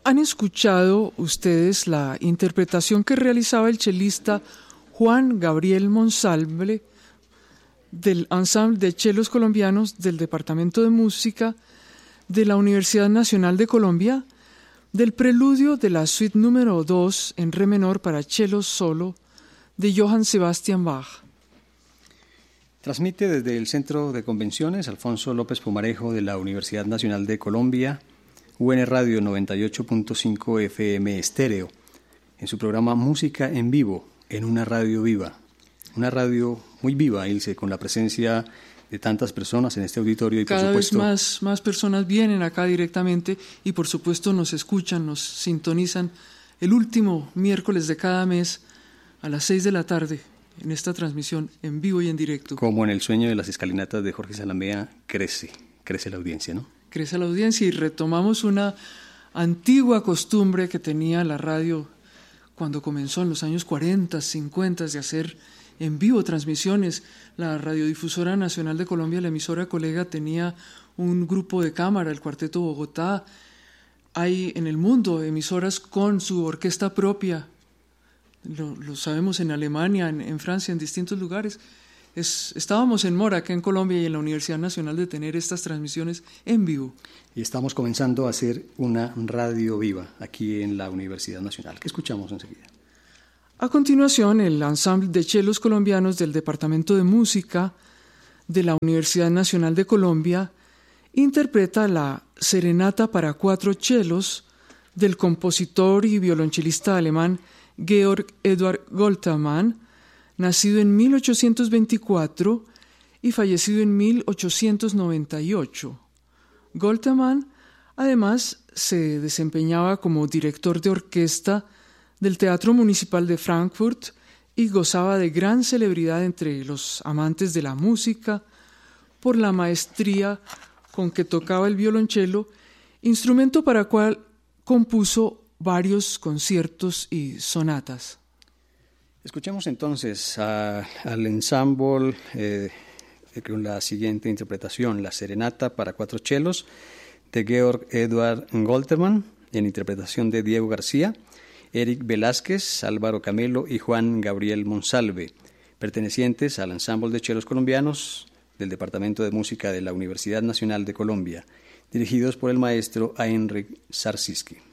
han escuchado ustedes la interpretación que realizaba el chelista Juan Gabriel Monsalve del Ensemble de Chelos Colombianos del Departamento de Música de la Universidad Nacional de Colombia, del preludio de la suite número 2 en re menor para cello solo de Johann Sebastian Bach. Transmite desde el Centro de Convenciones Alfonso López Pumarejo de la Universidad Nacional de Colombia, UN Radio 98.5 FM estéreo, en su programa Música en Vivo, en una radio viva. Una radio muy viva, Ilse, con la presencia de tantas personas en este auditorio y cada por supuesto vez más personas vienen acá directamente y por supuesto nos escuchan, nos sintonizan el último miércoles de cada mes a las 6 de la tarde en esta transmisión en vivo y en directo. Como en el sueño de las escalinatas de Jorge Salamea, crece la audiencia, ¿no? Crece la audiencia y retomamos una antigua costumbre que tenía la radio cuando comenzó en los años 40, 50 de hacer en vivo transmisiones. La Radiodifusora Nacional de Colombia, la emisora colega, tenía un grupo de cámara, el Cuarteto Bogotá. Hay en el mundo emisoras con su orquesta propia, lo sabemos en Alemania, en Francia, en distintos lugares. Estábamos en Mora, acá en Colombia, y en la Universidad Nacional de tener estas transmisiones en vivo. Y estamos comenzando a hacer una radio viva aquí en la Universidad Nacional. ¿Qué escuchamos enseguida? A continuación, el Ensemble de Chelos Colombianos del Departamento de Música de la Universidad Nacional de Colombia interpreta la Serenata para 4 chelos del compositor y violonchelista alemán Georg Eduard Goltermann, nacido en 1824 y fallecido en 1898. Goltermann, además, se desempeñaba como director de orquesta del Teatro Municipal de Frankfurt y gozaba de gran celebridad entre los amantes de la música por la maestría con que tocaba el violonchelo, instrumento para el cual compuso varios conciertos y sonatas. Escuchemos entonces al ensamble con la siguiente interpretación, la Serenata para 4 chelos de Georg Eduard Goltermann, en interpretación de Diego García, Eric Velázquez, Álvaro Camelo y Juan Gabriel Monsalve, pertenecientes al Ensamble de Chelos Colombianos del Departamento de Música de la Universidad Nacional de Colombia, dirigidos por el maestro Heinrich Sarsiski.